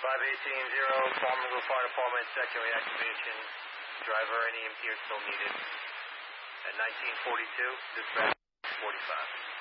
518-0, Farmingville Fire Department, second reactivation. Driver and EMT are still needed. At 1942, dispatch 45.